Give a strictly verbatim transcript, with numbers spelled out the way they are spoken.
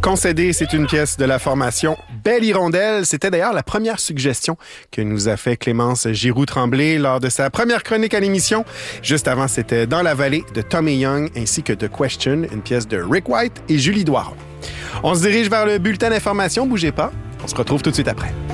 Concédé, c'est une pièce de la formation Belle Hirondelle. C'était d'ailleurs la première suggestion que nous a fait Clémence Giroux-Tremblay lors de sa première chronique à l'émission. Juste avant, c'était Dans la vallée de Tommy Young ainsi que The Question, une pièce de Rick White et Julie Doiron. On se dirige vers le bulletin d'information. Bougez pas. On se retrouve tout de suite après.